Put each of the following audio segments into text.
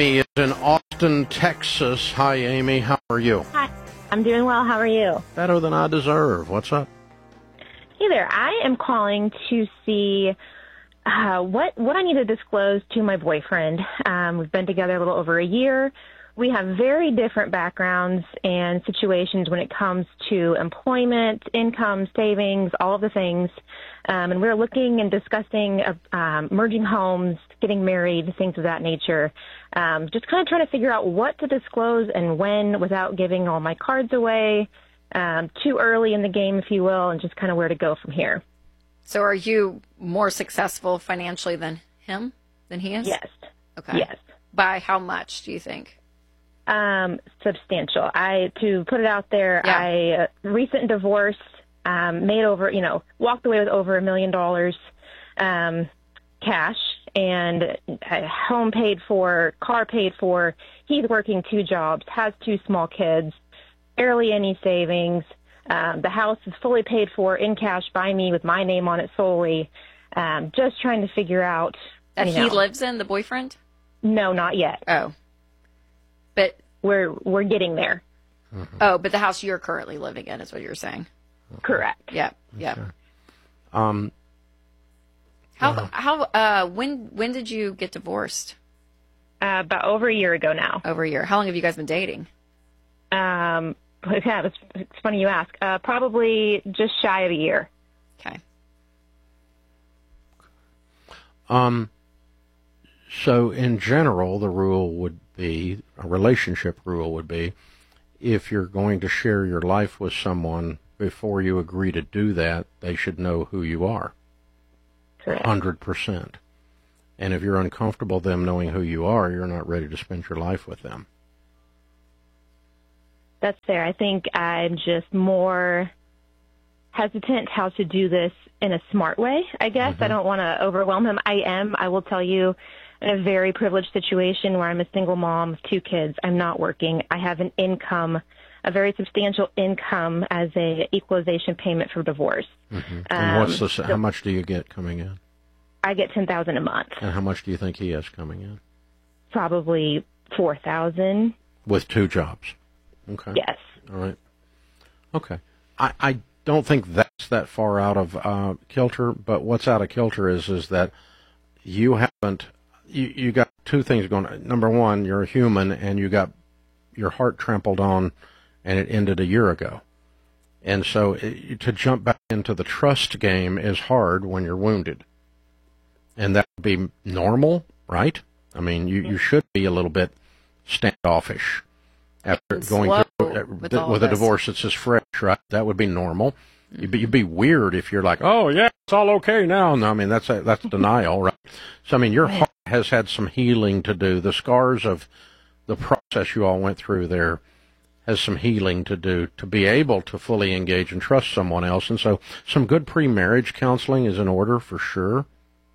Amy is in Austin, Texas. Hi, Amy. How are you? Hi. I'm doing well. How are you? Better than I deserve. What's up? Hey there. I am calling to see what I need to disclose to my boyfriend. We've been together a little over a year. We have very different backgrounds and situations when it comes to employment, income, savings, all of the things. And we're looking and discussing merging homes, getting married, things of that nature. Just kind of trying to figure out what to disclose and when without giving all my cards away too early in the game, if you will, and just kind of where to go from here. So are you more successful financially than him, than he is? Yes. Okay. Yes. By how much, do you think? Substantial. To put it out there, Yeah. I recent divorce, walked away with over $1 million cash, and home paid for, car paid for. He's working 2 jobs, has 2 small kids, barely any savings. The house is fully paid for in cash by me with my name on it solely. Just trying to figure out That he lives in, the boyfriend? No, not yet. Oh. But we're getting there. Mm-hmm. Oh, but the house you're currently living in is what you're saying. Correct. Yeah. Yeah. Okay. When did you get divorced? About over a year ago now. Over a year. How long have you guys been dating? Yeah, it's funny you ask. Probably just shy of a year. Okay. So in general, the rule would be, a relationship rule would be, if you're going to share your life with someone, before you agree to do that, they should know who you are. Correct. 100%. And if you're uncomfortable them knowing who you are, you're not ready to spend your life with them. That's fair. I think I'm just more hesitant how to do this in a smart way, I guess. I don't want to overwhelm him. I will tell you, in a very privileged situation where I'm a single mom of 2 kids. I'm not working. I have an income, a very substantial income as a equalization payment for divorce. Mm-hmm. And how much do you get coming in? I get $10,000 a month. And how much do you think he has coming in? Probably $4,000. With 2 jobs. Okay. Yes. All right. Okay. I don't think that's that far out of kilter, but what's out of kilter is that you haven't, you got 2 things going on. Number one, you're a human and you got your heart trampled on and it ended a year ago. And so to jump back into the trust game is hard when you're wounded. And that would be normal, right? I mean, you should be a little bit standoffish after going through with a divorce that's just fresh, right? That would be normal. You'd be weird if you're like, oh, yeah, it's all okay now. No, I mean, that's denial, right? So, I mean, your heart has had some healing to do. The scars of the process you all went through there has some healing to do to be able to fully engage and trust someone else. And so some good pre-marriage counseling is in order for sure.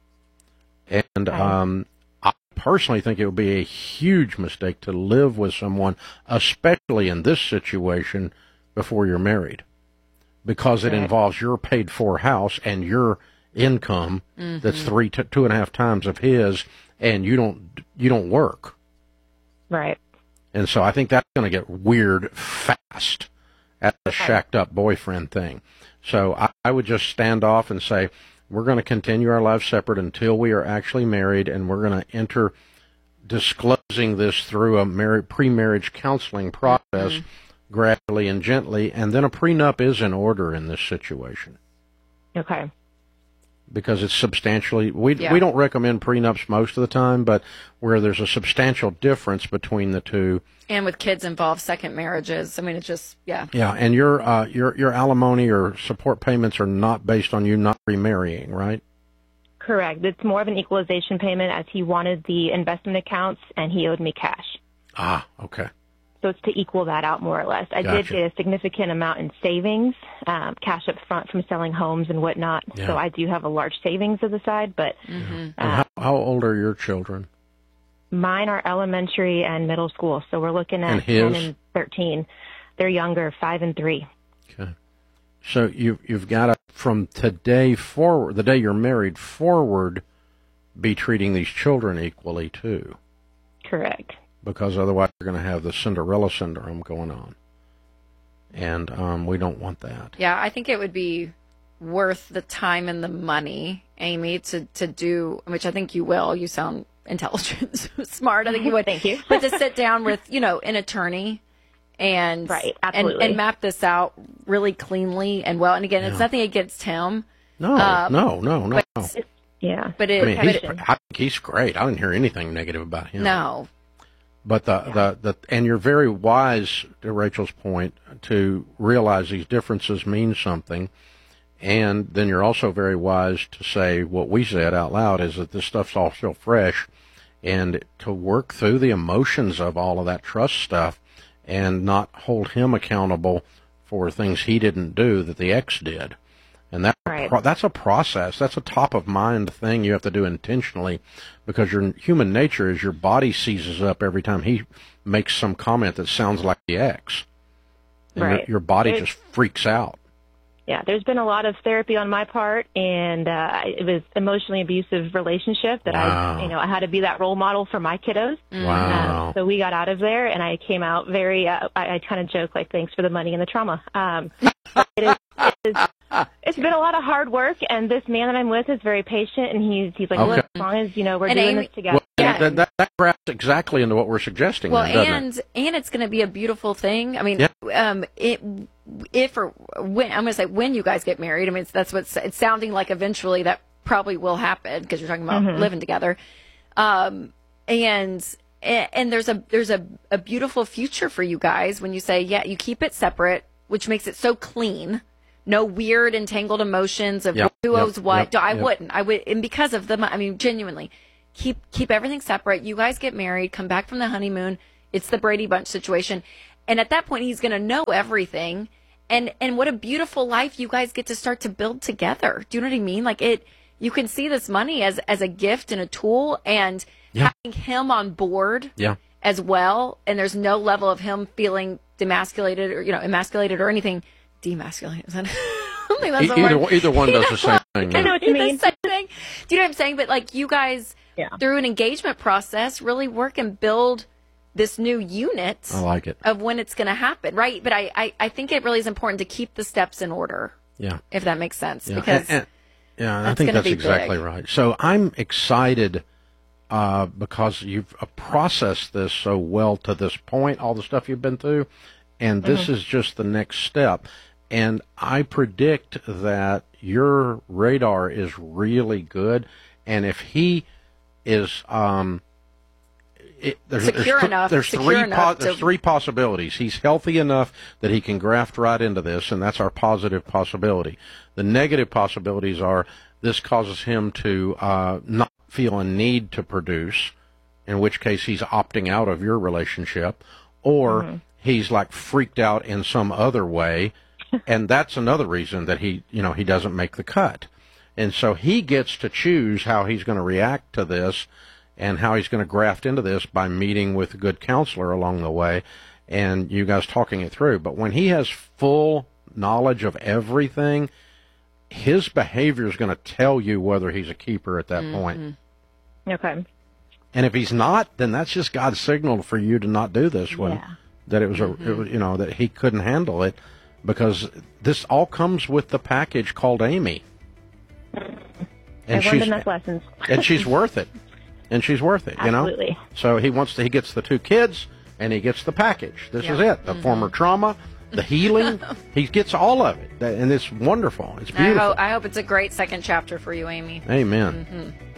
And I personally think it would be a huge mistake to live with someone, especially in this situation, before you're married, because it involves your paid-for house and your income that's 2.5 times of his, and you don't work. Right. And so I think that's going to get weird fast at the shacked-up boyfriend thing. So I would just stand off and say, we're going to continue our lives separate until we are actually married, and we're going to enter disclosing this through a pre-marriage counseling process gradually and gently, and then a prenup is in order in this situation. Okay. Because it's substantially, we don't recommend prenups most of the time, but where there's a substantial difference between the two. And with kids involved, second marriages. I mean, it's just, yeah. Yeah, and your alimony or support payments are not based on you not remarrying, right? Correct. It's more of an equalization payment as he wanted the investment accounts and he owed me cash. Ah, okay. So it's to equal that out more or less. I did get a significant amount in savings, cash up front from selling homes and whatnot. Yeah. So I do have a large savings to the side. But and how old are your children? Mine are elementary and middle school. So we're looking at 10 and 13. They're younger, 5 and 3. Okay. So you've got to, from today forward, the day you're married forward, be treating these children equally too. Correct. because otherwise you're going to have the Cinderella syndrome going on. And we don't want that. Yeah, I think it would be worth the time and the money, Amy, to do, which I think you will. You sound intelligent, smart. I think you would. Thank you. But to sit down with, an attorney and Right, absolutely. and map this out really cleanly and well. And again, it's nothing against him. No. Yeah. But I mean, it, I think he's great. I didn't hear anything negative about him. no. But and you're very wise, to Rachel's point, to realize these differences mean something. And then you're also very wise to say what we said out loud, is that this stuff's all still fresh, and to work through the emotions of all of that trust stuff and not hold him accountable for things he didn't do that the ex did. And that's a process. That's a top-of-mind thing you have to do intentionally, because your human nature is your body seizes up every time he makes some comment that sounds like the ex. And Right. your body just freaks out. Yeah, there's been a lot of therapy on my part, and it was emotionally abusive relationship that Wow. I had to be that role model for my kiddos. Wow. So we got out of there, and I came out very. I kind of joke like, "Thanks for the money and the trauma." But it's been a lot of hard work, and this man that I'm with is very patient, and he's like, Okay. "Look, as long as we're And doing Amy- this together." Yeah. That grabs exactly into what we're suggesting. Well, then, doesn't it? and it's going to be a beautiful thing. I mean, if or when, I'm going to say when you guys get married. I mean, that's what's it's sounding like. Eventually, that probably will happen, because you're talking about living together. And there's a beautiful future for you guys when you say, yeah, you keep it separate, which makes it so clean. No weird entangled emotions of who owes what. I wouldn't. I would, and because of them, I mean, genuinely, keep everything separate. You guys get married, come back from the honeymoon. It's the Brady Bunch situation, and at that point, he's going to know everything. And what a beautiful life you guys get to start to build together. Do you know what I mean? Like you can see this money as a gift and a tool, and having him on board as well. And there's no level of him feeling demasculated or emasculated or anything. Demasculated. Is that? I don't think that's the word. Either one does the same thing. I know what you mean. The same thing. Do you know what I'm saying? But like you guys, through an engagement process, really work and build this new unit. I like it. Of when it's going to happen, right? But I think it really is important to keep the steps in order. Yeah. If that makes sense, Yeah. because I think that's exactly right. So I'm excited because you've processed this so well to this point, all the stuff you've been through, and this is just the next step. And I predict that your radar is really good, and if he is there's three possibilities. He's healthy enough that he can graft right into this, and that's our positive possibility. The negative possibilities are this causes him to not feel a need to produce, in which case he's opting out of your relationship, or he's like freaked out in some other way, and that's another reason that he doesn't make the cut. And so he gets to choose how he's going to react to this and how he's going to graft into this by meeting with a good counselor along the way and you guys talking it through. But when he has full knowledge of everything, his behavior is going to tell you whether he's a keeper at that point. Okay. And if he's not, then that's just God's signal for you to not do this one. That it was that he couldn't handle it, because this all comes with the package called Amy. And I've learned enough lessons. And she's worth it. And she's worth it, Absolutely. So he gets the 2 kids, and he gets the package. This is it. The former trauma, the healing. He gets all of it. And it's wonderful. It's beautiful. I hope it's a great second chapter for you, Amy. Amen.